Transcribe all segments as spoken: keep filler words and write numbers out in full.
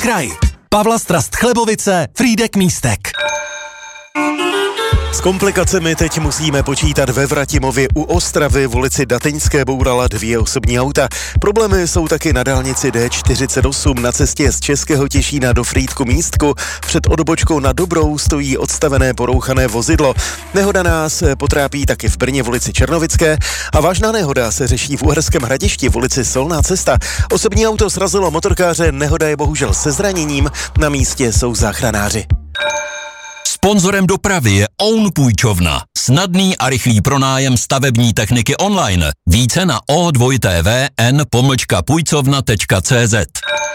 kraj. Pavlastrast Chlebovice, Frýdek Místek. S komplikacemi teď musíme počítat ve Vratimově u Ostravy. V ulici Dateňské bourala dvě osobní auta. Problémy jsou taky na dálnici D čtyřicet osm na cestě z Českého Těšína do Frýdku Místku. Před odbočkou na Dobrou stojí odstavené porouchané vozidlo. Nehoda nás potrápí taky v Brně v ulici Černovické a vážná nehoda se řeší v Uherském Hradišti v ulici Solná cesta. Osobní auto srazilo motorkáře, nehoda je bohužel se zraněním, na místě jsou záchranáři. Sponzorem dopravy je Own Půjčovna. Snadný a rychlý pronájem stavební techniky online. Více na o dva t v n pomlčka půjcovna tečka c z.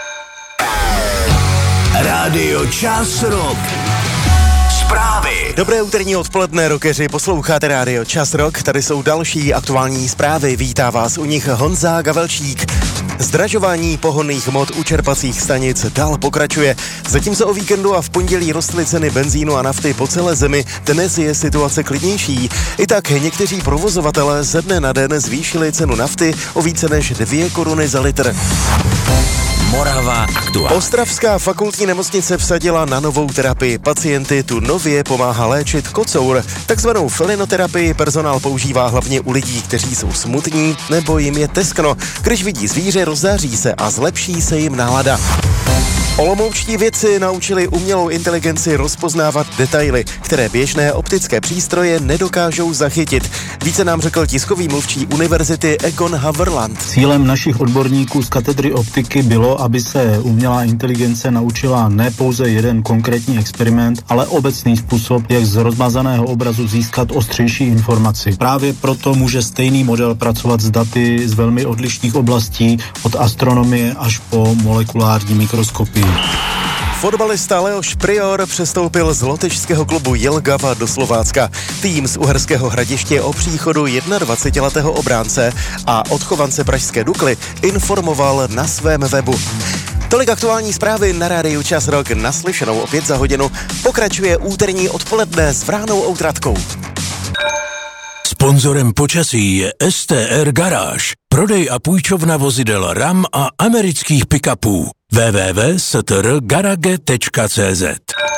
Rádio Čas Rock. Zprávy. Dobré úterní odpoledne, rockeři, posloucháte Rádio Čas Rock, tady jsou další aktuální zprávy, vítá vás u nich Honza Gavelčík. Zdražování pohonných hmot u čerpacích stanic dál pokračuje. Zatímco o víkendu a v pondělí rostly ceny benzínu a nafty po celé zemi, dnes je situace klidnější. I tak někteří provozovatelé ze dne na den zvýšili cenu nafty o více než dvě koruny za litr. Morava aktuálně. Ostravská fakultní nemocnice vsadila na novou terapii. Pacienty tu nově pomáhá léčit kocour. Takzvanou felinoterapii personál používá hlavně u lidí, kteří jsou smutní nebo jim je teskno. Když vidí zvíře, rozzáří se a zlepší se jim nálada. Olomoučtí vědci naučili umělou inteligenci rozpoznávat detaily, které běžné optické přístroje nedokážou zachytit. Více nám řekl tiskový mluvčí univerzity Egon Haverland. Cílem našich odborníků z katedry optiky bylo, aby se umělá inteligence naučila ne pouze jeden konkrétní experiment, ale obecný způsob, jak z rozmazaného obrazu získat ostřejší informaci. Právě proto může stejný model pracovat s daty z velmi odlišných oblastí, od astronomie až po molekulární mikroskopii. Fotbalista Leoš Prior přestoupil z lotyšského klubu Jelgava do Slovácka. Tým z Uherského Hradiště o příchodu dvacetijednoletého obránce a odchovance pražské Dukly informoval na svém webu. Tolik aktuální zprávy na rádiu Čas Rock, naslyšenou opět za hodinu. Pokračuje úterní odpoledne s Vránou Outratkou. Sponzorem počasí je S T R Garáž, prodej a půjčovna vozidel RAM a amerických pick-upů. w w w tečka s t r garage tečka c z